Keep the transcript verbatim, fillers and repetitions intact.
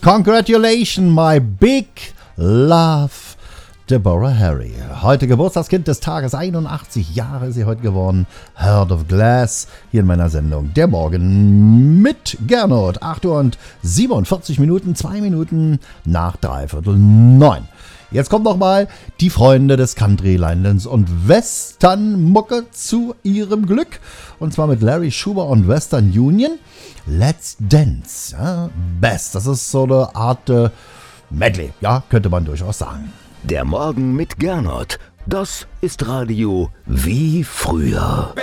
Congratulations, my big love, Deborah Harry. Heute Geburtstagskind des Tages, einundachtzig Jahre ist sie heute geworden. Heart of Glass, hier in meiner Sendung Der Morgen mit Gernot. acht Uhr und siebenundvierzig Minuten, zwei Minuten nach dreiviertel neun. Jetzt kommt noch mal die Freunde des Country, Linelands und Western Mucke zu ihrem Glück. Und zwar mit Larry Schuber und Western Union. Let's Dance. Ja, Best. Das ist so eine Art äh, Medley. Ja, könnte man durchaus sagen. Der Morgen mit Gernot. Das ist Radio wie früher.